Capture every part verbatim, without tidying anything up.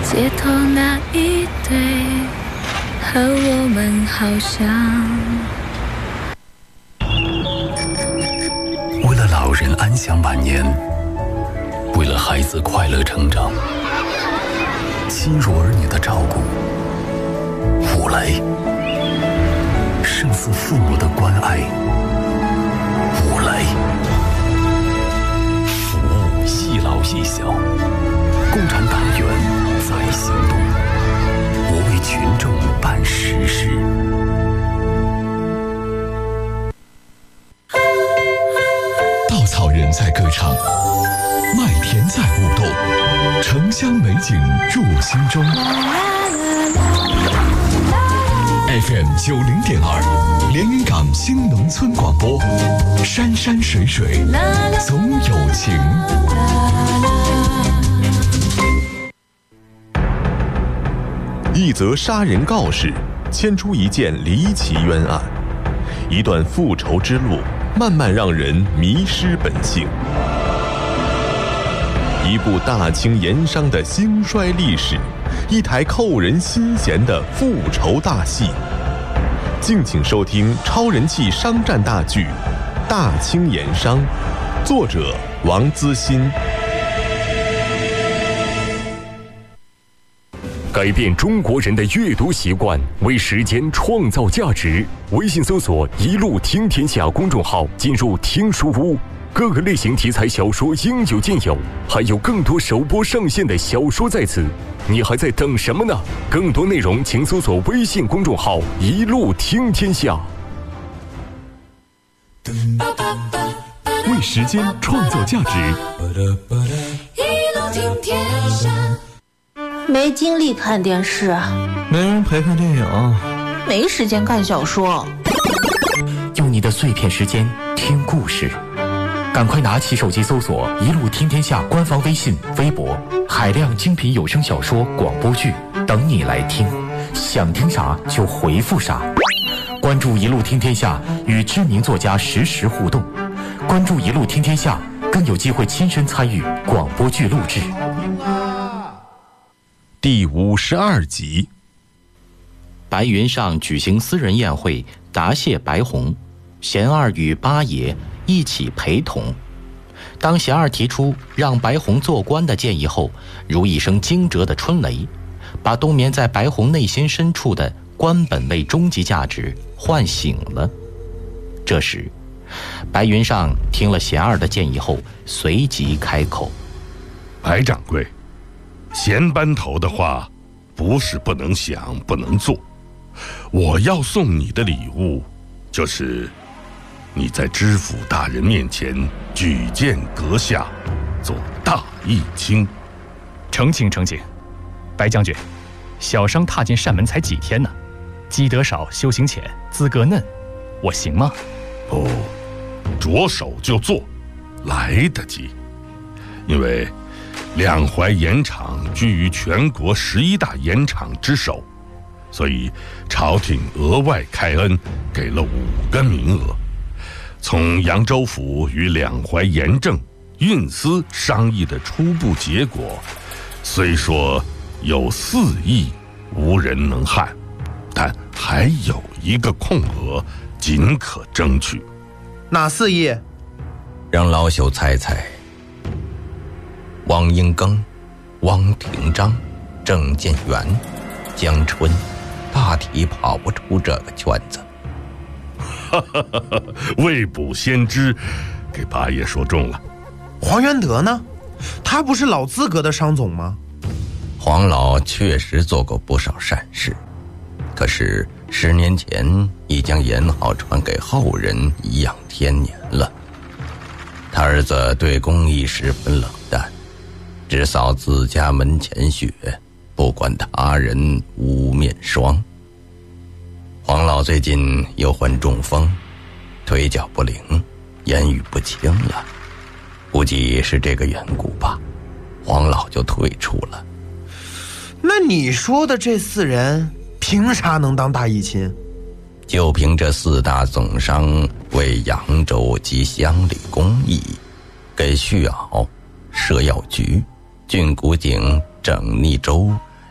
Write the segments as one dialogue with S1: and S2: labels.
S1: 街头那一对和我们好像。
S2: 为了老人安享晚年，为了孩子快乐成长，亲如儿女的照顾，五雷胜似父母的关爱。五雷服务细老细小，共产党员在行动，我为群众办实事。
S3: 稻草人在歌唱，麦田在舞动，城乡美景入心中。F M 九零点二，连云港新农村广播，山山水水总有情。
S4: 一则杀人告示，牵出一件离奇冤案，一段复仇之路，慢慢让人迷失本性。一部大清盐商的兴衰历史，一台扣人心弦的复仇大戏。敬请收听超人气商战大剧《大清盐商》，作者王资欣。
S5: 改变中国人的阅读习惯，为时间创造价值。微信搜索“一路听天下”公众号，进入听书屋，各个类型题材小说应有尽有，还有更多首播上线的小说在此。你还在等什么呢？更多内容请搜索微信公众号“一路听天下”。
S3: 为时间创造价值，
S1: 一路听天下。
S6: 没精力看电视，
S7: 没人陪看电影，
S6: 没时间看小说，
S8: 用你的碎片时间听故事。赶快拿起手机搜索一路听天下官方微信微博，海量精品有声小说广播剧等你来听，想听啥就回复啥。关注一路听天下，与知名作家实时互动。关注一路听天下，更有机会亲身参与广播剧录制。
S4: 第五十二集，
S8: 白云上举行私人宴会，答谢白虹。贤二与八爷一起陪同。当贤二提出让白虹做官的建议后，如一声惊蛰的春雷，把冬眠在白虹内心深处的官本位终极价值唤醒了。这时，白云上听了贤二的建议后，随即开口：
S9: 白掌柜，贤班头的话不是不能想不能做，我要送你的礼物就是你在知府大人面前举荐阁下做大义卿。
S10: 承请承请。白将军，小商踏进扇门才几天呢，积德少，修行浅，资格嫩，我行吗？
S9: 不，着手就做，来得及。因为两淮盐场居于全国十一大盐场之首，所以朝廷额外开恩给了五个名额。从扬州府与两淮盐政运司商议的初步结果，虽说有四亿无人能撼，但还有一个空额仅可争取。
S7: 哪四亿？
S11: 让老朽猜猜。汪英庚、汪廷章、郑建元、江春，大体跑不出这个圈子。
S9: 哈哈哈哈，未卜先知，给八爷说中了。
S7: 黄元德呢？他不是老资格的商总吗？
S11: 黄老确实做过不少善事，可是十年前已将盐号传给后人颐养天年了。他儿子对公益十分冷淡，只扫自家门前雪，不管他人污面霜。黄老最近又患中风，腿脚不灵，言语不清了，估计是这个缘故吧，黄老就退出了。
S7: 那你说的这四人凭啥能当大义卿？
S11: 就凭这四大总商为扬州及乡里公益，给叙坳、设药局、郡古井整逆州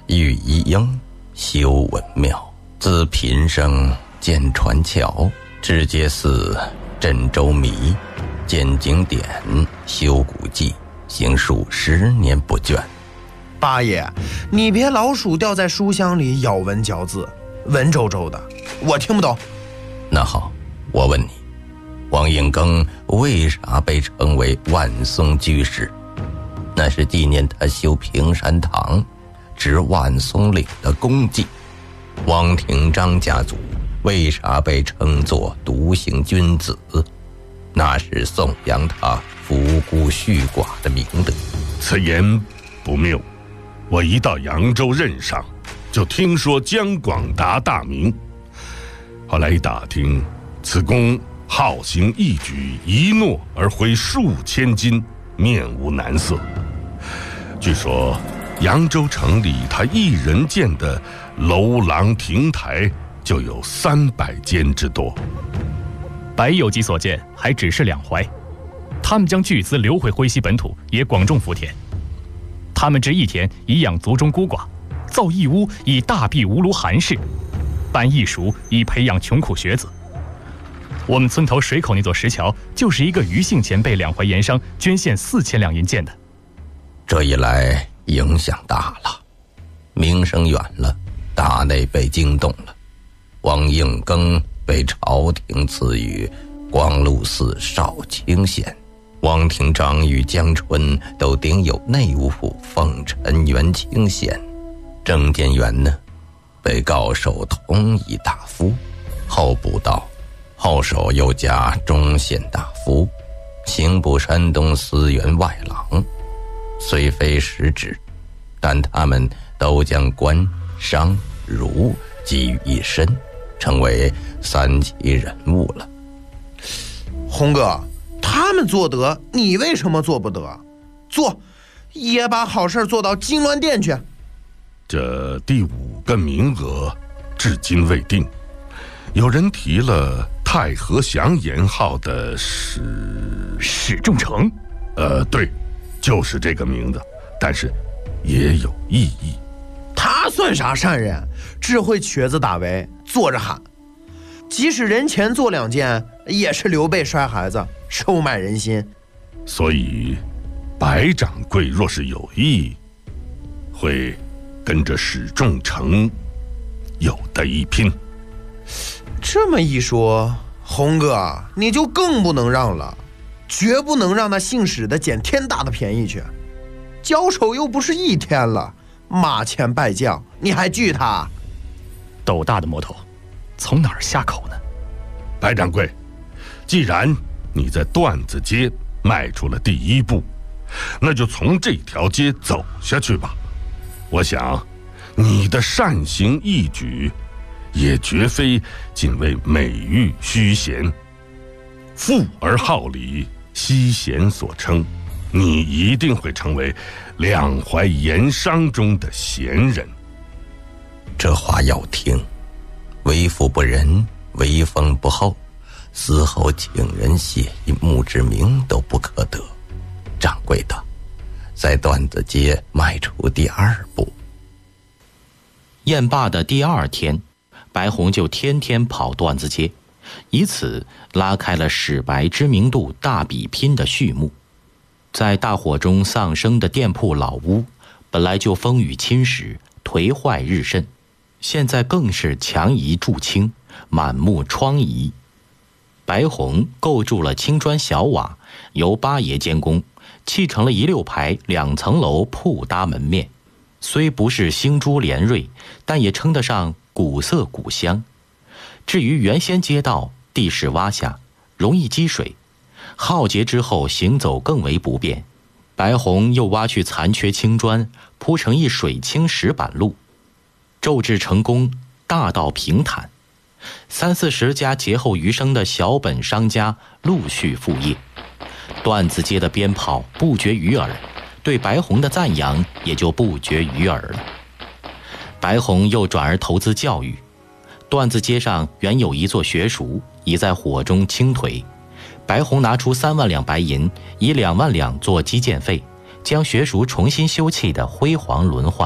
S11: 寓一应，修文庙，自平生建船桥，至街寺，镇周弥，建经典，修古迹，行数十年不倦。
S7: 八爷，你别老鼠掉在书箱里咬文嚼字，文绉绉的，我听不懂。
S11: 那好，我问你，王应庚为啥被称为万松居士？那是纪念他修平山堂、植万松岭的功绩。汪廷章家族为啥被称作独行君子？那是颂扬他扶孤恤寡的明德。
S9: 此言不谬。我一到扬州任上，就听说姜广达大名，后来一打听，此公好行义举，一诺而回数千金，面无难色。据说扬州城里他一人建的楼廊亭台就有三百间之多。
S10: 白有基所见还只是两淮，他们将巨资流回徽西本土，也广种福田。他们植义田以养族中孤寡，造义屋以大庇无庐寒士，办义塾以培养穷苦学子。我们村头水口那座石桥，就是一个余姓前辈两淮盐商捐献四千两银建的。
S11: 这一来影响大了，名声远了，大内被惊动了。王应庚被朝廷赐予光禄寺少卿衔，汪廷章与江春都顶有内务府奉陈元卿衔，郑建元呢，被告授同议大夫，候补到后手又加中宪大夫，刑部山东司员外郎。虽非实职，但他们都将官商儒集于一身，成为三级人物了。
S7: 洪哥，他们做得，你为什么做不得？做，也把好事做到金銮殿去。
S9: 这第五个名额至今未定，有人提了太和祥言号的史
S10: 史仲成。
S9: 呃，对，就是这个名字，但是也有异议。
S7: 他算啥善人？只会瘸子打围，坐着喊。即使人前做两件，也是刘备摔孩子，收买人心。
S9: 所以白掌柜若是有意，会跟着史仲成有得一拼。
S7: 这么一说，洪哥你就更不能让了，绝不能让那姓史的捡天大的便宜去。交手又不是一天了，马前败将，你还惧他？
S10: 斗大的魔头从哪儿下口呢？
S9: 白掌柜，既然你在段子街迈出了第一步，那就从这条街走下去吧。我想你的善行义举也绝非仅为美誉虚衔，富而好礼，惜贤所称，你一定会成为两淮盐商中的贤人。
S11: 这话要听，为富不仁，为封不厚，死后请人写一墓志铭都不可得。掌柜的，在段子街迈出第二步。
S8: 宴罢的第二天，白虹就天天跑段子街，以此拉开了史白知名度大比拼的序幕。在大火中丧生的店铺老屋，本来就风雨侵蚀，颓坏日甚，现在更是墙夷筑青，满目疮痍。白虹构筑了青砖小瓦，由八爷监工，砌成了一溜排两层楼铺搭门面，虽不是星珠连锐，但也称得上古色古香。至于原先街道，地势洼下，容易积水，浩劫之后行走更为不便。白虹又挖去残缺青砖，铺成一水青石板路，骤制成功，大道平坦。三四十家劫后余生的小本商家陆续复业，段子街的鞭炮不绝于耳，对白虹的赞扬也就不绝于耳了。白虹又转而投资教育，段子街上原有一座学塾，已在火中倾颓。白虹拿出三万两白银，以两万两做基建费，将学塾重新修葺得辉煌轮换，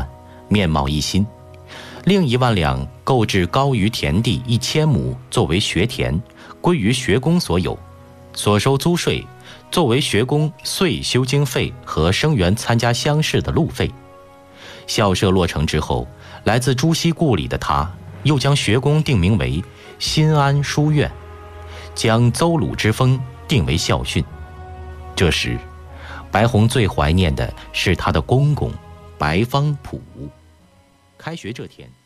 S8: 面貌一新；另一万两购置高于田地一千亩作为学田，归于学工所有，所收租税作为学工岁修经费和生源参加乡试的路费。校舍落成之后，来自朱熹故里的他又将学宫定名为新安书院，将邹鲁之风定为校训。这时白虹最怀念的是他的公公白方甫。开学这天，